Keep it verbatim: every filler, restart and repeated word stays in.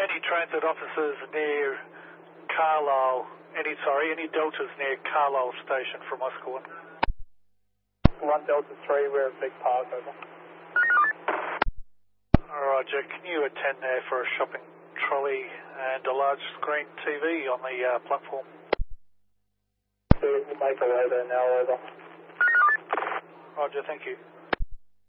any transit officers near Carlisle, any, sorry, any deltas near Carlisle Station from Oscar one? one Delta three, we're at Big Park, over. Roger, can you attend there for a shopping trolley and a large screen T V on the uh, platform? So we'll make a way there now, over. Roger, thank you.